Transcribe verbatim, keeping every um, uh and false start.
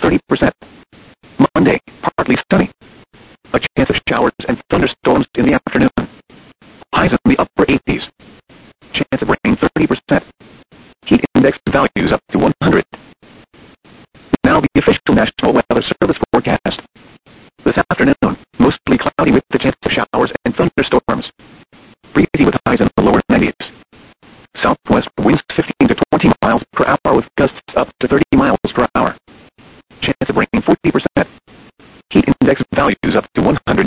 thirty percent. Monday, partly sunny. A chance of showers and thunderstorms in the afternoon. Highs in the upper eighties. Chance of rain thirty percent. Heat index values up to one hundred. Now the official National Weather Service forecast. This afternoon, mostly cloudy with the chance of showers and thunderstorms. Breezy with highs in the lower nineties. Southwest winds fifteen to twenty miles per hour with gusts up to thirty miles per hour. Chance of rain forty percent. Heat index values up to one